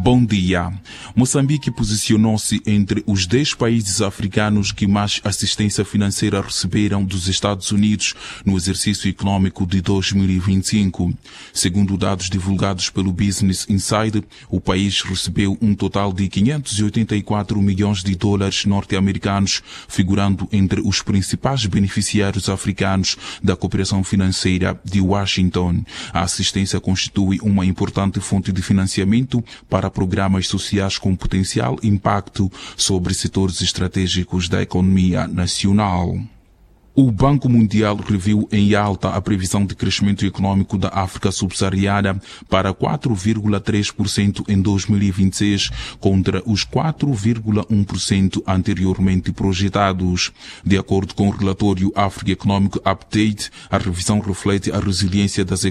Bom dia. Moçambique posicionou-se entre os 10 países africanos que mais assistência financeira receberam dos Estados Unidos no exercício econômico de 2025. Segundo dados divulgados pelo Business Insider, o país recebeu um total de 584 milhões de dólares norte-americanos, figurando entre os principais beneficiários africanos da cooperação financeira de Washington. A assistência constitui uma importante fonte de financiamento para programas sociais com potencial impacto sobre setores estratégicos da economia nacional. O Banco Mundial reviu em alta a previsão de crescimento econômico da África subsaariana para 4,3% em 2026, contra os 4,1% anteriormente projetados. De acordo com o relatório Africa Economic Update, a revisão reflete a resiliência das